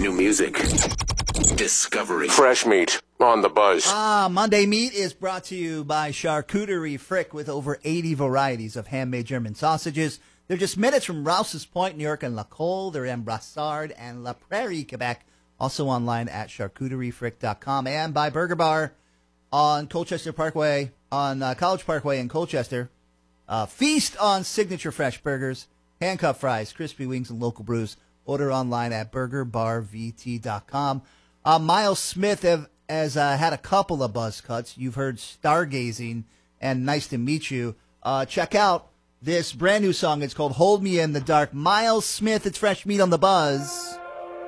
New music. Discovery. Fresh meat on the buzz. Monday Meat is brought to you by Charcuterie Frick with over 80 varieties of handmade German sausages. They're just minutes from Rouse's Point, New York, and La Colle. They're in Brassard and La Prairie, Quebec. Also online at charcuteriefrick.com and by Burger Bar on Colchester Parkway, on College Parkway in Colchester. Feast on signature fresh burgers, handcuff fries, crispy wings, and local brews. Order online at burgerbarvt.com. Miles Smith has had a couple of buzz cuts. You've heard Stargazing and Nice to Meet You. Check out this brand new song. It's called Hold Me in the Dark. Miles Smith, it's Fresh Meat on the Buzz.